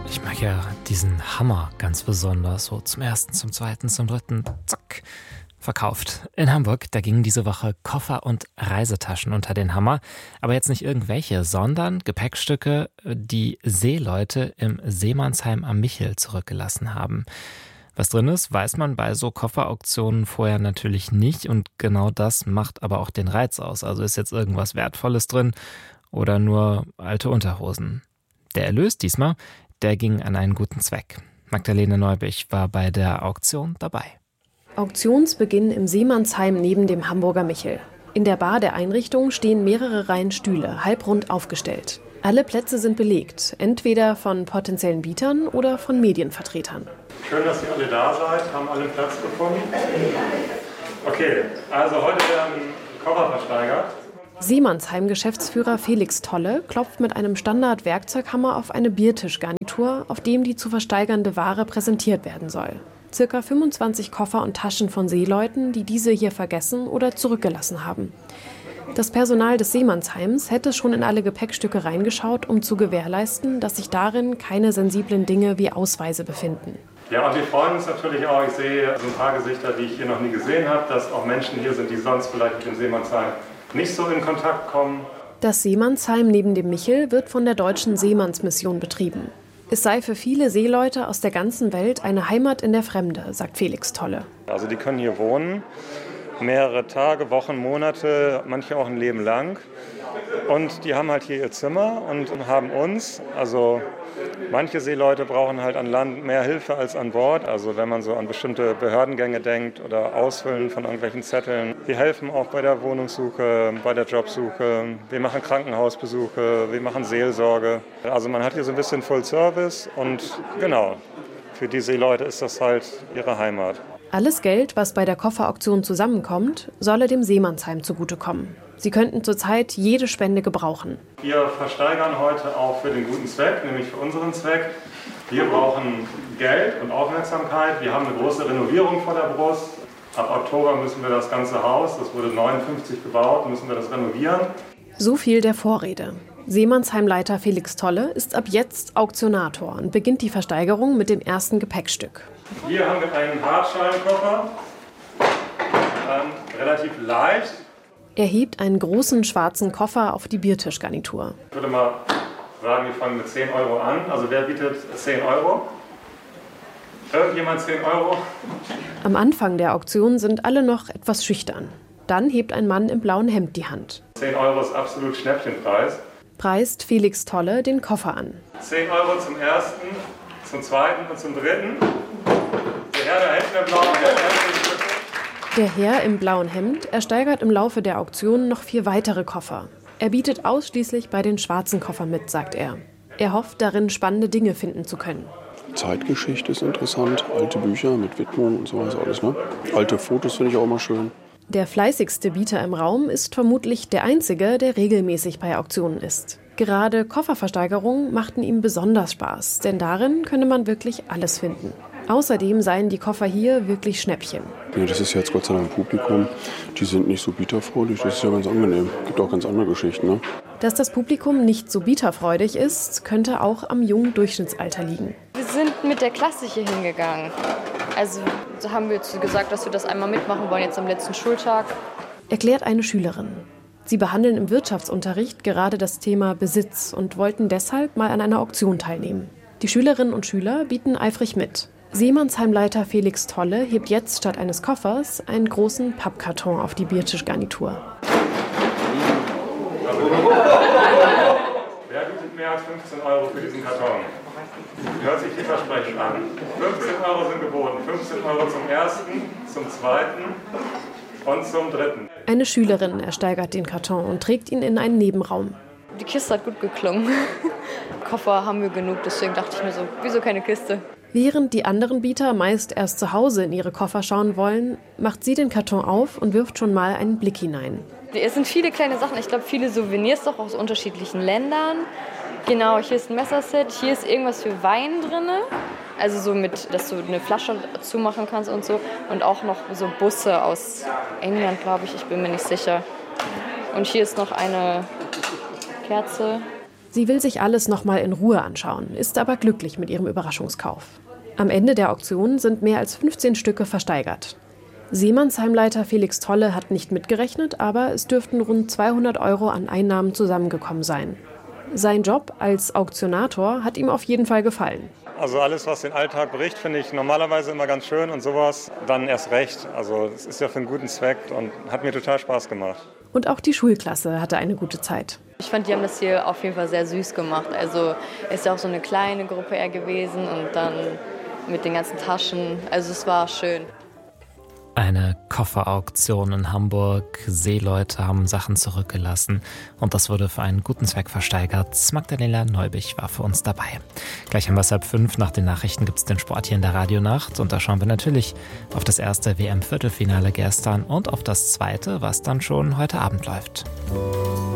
Ich mag ja diesen Hammer ganz besonders. So zum ersten, zum zweiten, zum dritten, zack, verkauft. In Hamburg, da gingen diese Woche Koffer und Reisetaschen unter den Hammer. Aber jetzt nicht irgendwelche, sondern Gepäckstücke, die Seeleute im Seemannsheim am Michel zurückgelassen haben. Was drin ist, weiß man bei so Kofferauktionen vorher natürlich nicht. Und genau das macht aber auch den Reiz aus. Also ist jetzt irgendwas Wertvolles drin oder nur alte Unterhosen. Der Erlös diesmal, der ging an einen guten Zweck. Magdalene Neubich war bei der Auktion dabei. Auktionsbeginn im Seemannsheim neben dem Hamburger Michel. In der Bar der Einrichtung stehen mehrere Reihen Stühle, halbrund aufgestellt. Alle Plätze sind belegt, entweder von potenziellen Bietern oder von Medienvertretern. Schön, dass ihr alle da seid, haben alle Platz gefunden. Okay, also heute werden Koffer versteigert. Seemannsheim-Geschäftsführer Felix Tolle klopft mit einem Standard-Werkzeughammer auf eine Biertischgarnitur, auf dem die zu versteigernde Ware präsentiert werden soll. Circa 25 Koffer und Taschen von Seeleuten, die diese hier vergessen oder zurückgelassen haben. Das Personal des Seemannsheims hätte schon in alle Gepäckstücke reingeschaut, um zu gewährleisten, dass sich darin keine sensiblen Dinge wie Ausweise befinden. Ja, und wir freuen uns natürlich auch, ich sehe so ein paar Gesichter, die ich hier noch nie gesehen habe, dass auch Menschen hier sind, die sonst vielleicht mit dem Seemannsheim nicht so in Kontakt kommen. Das Seemannsheim neben dem Michel wird von der Deutschen Seemannsmission betrieben. Es sei für viele Seeleute aus der ganzen Welt eine Heimat in der Fremde, sagt Felix Tolle. Also die können hier wohnen, mehrere Tage, Wochen, Monate, manche auch ein Leben lang. Und die haben halt hier ihr Zimmer und haben uns, also manche Seeleute brauchen halt an Land mehr Hilfe als an Bord. Also wenn man so an bestimmte Behördengänge denkt oder Ausfüllen von irgendwelchen Zetteln. Wir helfen auch bei der Wohnungssuche, bei der Jobsuche. Wir machen Krankenhausbesuche, wir machen Seelsorge. Also man hat hier so ein bisschen Full Service und genau, für die Seeleute ist das halt ihre Heimat. Alles Geld, was bei der Kofferauktion zusammenkommt, solle dem Seemannsheim zugutekommen. Sie könnten zurzeit jede Spende gebrauchen. Wir versteigern heute auch für den guten Zweck, nämlich für unseren Zweck. Wir brauchen Geld und Aufmerksamkeit. Wir haben eine große Renovierung vor der Brust. Ab Oktober müssen wir das ganze Haus, das wurde 59 gebaut, müssen wir das renovieren. So viel der Vorrede. Seemannsheimleiter Felix Tolle ist ab jetzt Auktionator und beginnt die Versteigerung mit dem ersten Gepäckstück. Hier haben wir einen Hartscheinkoffer, relativ leicht. Er hebt einen großen schwarzen Koffer auf die Biertischgarnitur. Ich würde mal sagen, wir fangen mit 10 Euro an. Also wer bietet 10 Euro? Irgendjemand 10 Euro? Am Anfang der Auktion sind alle noch etwas schüchtern. Dann hebt ein Mann im blauen Hemd die Hand. 10 Euro ist absolut Schnäppchenpreis. Preist Felix Tolle den Koffer an. 10 Euro zum ersten, zum zweiten und zum dritten. Der Herr da hinten im blauen Hemd. Der Herr im blauen Hemd ersteigert im Laufe der Auktion noch 4 weitere Koffer. Er bietet ausschließlich bei den schwarzen Koffern mit, sagt er. Er hofft, darin spannende Dinge finden zu können. Zeitgeschichte ist interessant, alte Bücher mit Widmung und sowas alles. Ne? Alte Fotos finde ich auch immer schön. Der fleißigste Bieter im Raum ist vermutlich der einzige, der regelmäßig bei Auktionen ist. Gerade Kofferversteigerungen machten ihm besonders Spaß, denn darin könne man wirklich alles finden. Außerdem seien die Koffer hier wirklich Schnäppchen. Ja, das ist jetzt Gott sei Dank Publikum. Die sind nicht so bieterfreudig, das ist ja ganz angenehm. Gibt auch ganz andere Geschichten. Ne? Dass das Publikum nicht so bieterfreudig ist, könnte auch am jungen Durchschnittsalter liegen. Wir sind mit der Klasse hier hingegangen. Also haben wir gesagt, dass wir das einmal mitmachen wollen, jetzt am letzten Schultag. Erklärt eine Schülerin. Sie behandeln im Wirtschaftsunterricht gerade das Thema Besitz und wollten deshalb mal an einer Auktion teilnehmen. Die Schülerinnen und Schüler bieten eifrig mit. Seemannsheimleiter Felix Tolle hebt jetzt statt eines Koffers einen großen Pappkarton auf die Biertischgarnitur. Wer bietet mehr als 15 Euro für diesen Karton? Hört sich vielversprechend an. 15 Euro sind geboten. 15 Euro zum ersten, zum zweiten und zum dritten. Eine Schülerin ersteigert den Karton und trägt ihn in einen Nebenraum. Die Kiste hat gut geklungen. Koffer haben wir genug, deswegen dachte ich mir so, wieso keine Kiste? Während die anderen Bieter meist erst zu Hause in ihre Koffer schauen wollen, macht sie den Karton auf und wirft schon mal einen Blick hinein. Es sind viele kleine Sachen, ich glaube viele Souvenirs doch aus unterschiedlichen Ländern. Genau, hier ist ein Messerset, hier ist irgendwas für Wein drin. Also so mit, dass du eine Flasche zumachen kannst und so. Und auch noch so Busse aus England, glaube ich bin mir nicht sicher. Und hier ist noch eine Kerze. Sie will sich alles nochmal in Ruhe anschauen, ist aber glücklich mit ihrem Überraschungskauf. Am Ende der Auktion sind mehr als 15 Stücke versteigert. Seemannsheimleiter Felix Tolle hat nicht mitgerechnet, aber es dürften rund 200 € an Einnahmen zusammengekommen sein. Sein Job als Auktionator hat ihm auf jeden Fall gefallen. Also alles, was den Alltag bricht, finde ich normalerweise immer ganz schön und sowas dann erst recht. Also es ist ja für einen guten Zweck und hat mir total Spaß gemacht. Und auch die Schulklasse hatte eine gute Zeit. Ich fand, die haben das hier auf jeden Fall sehr süß gemacht. Also es ist ja auch so eine kleine Gruppe eher gewesen und dann mit den ganzen Taschen. Also es war schön. Eine Kofferauktion in Hamburg. Seeleute haben Sachen zurückgelassen und das wurde für einen guten Zweck versteigert. Magdalena Neubich war für uns dabei. Gleich haben wir es 4:30. Nach den Nachrichten gibt es den Sport hier in der Radionacht und da schauen wir natürlich auf das erste WM-Viertelfinale gestern und auf das zweite, was dann schon heute Abend läuft.